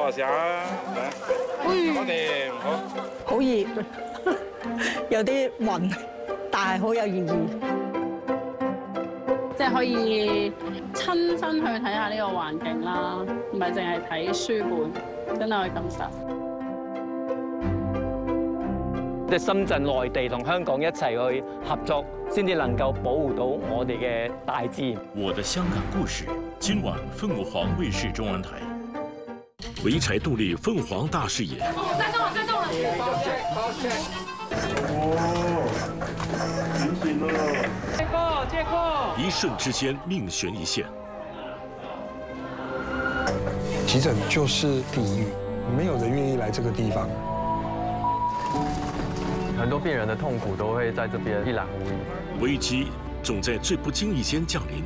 坐下啊！我哋好。 好熱，有啲暈，但係好有意義。 即係可以親身去睇下呢個環境啦，唔係淨係睇書本，真係去感受。 即係深圳、內地同香港一齊去合作，先至能夠保護到我哋嘅大自然。 我的香港故事，今晚凤凰卫視中文台。潍柴动力凤凰大视野。 再动了，再动了。 借过。 一瞬之间，命悬一线。 急诊就是地狱，没有人愿意来这个地方。 很多病人的痛苦都会在这边一览无遗。 危機總在最不經意間降臨。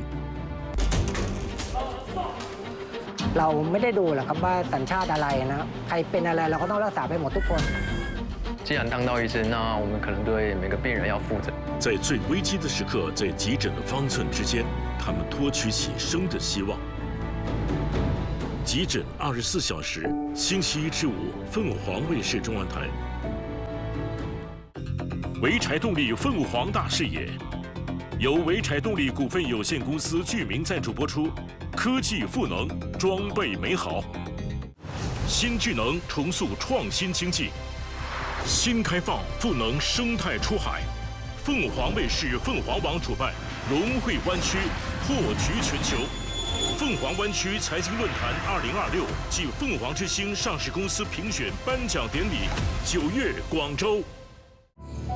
เราไม่ได้ดูหรอกครับว่าสัญชาติอะไรนะใครเป็นอะไรเราก็ต้องรักษาไปหมดทุกคน。 既然当到医生，那我们可能对每个病人要负责。 在最危機的時刻，在急診的方寸之間，他們托舉起生的希望。急診24小時，星期一至五，鳳凰衛視中文台。潍柴動力鳳凰大視野，由潍柴動力股份有限公司具名贊助播出。科技賦能，裝備美好。新智能重塑創新經濟，新開放賦能生態出海。鳳凰衛視鳳凰網主辦，融匯灣區，破局全球。鳳凰灣區財經論壇2026暨鳳凰之星上市公司評選頒獎典禮，9月廣州。